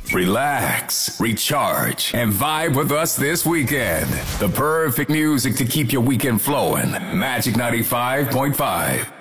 Relax, recharge, and vibe with us this weekend. The perfect music to keep your weekend flowing. Magic 95.5.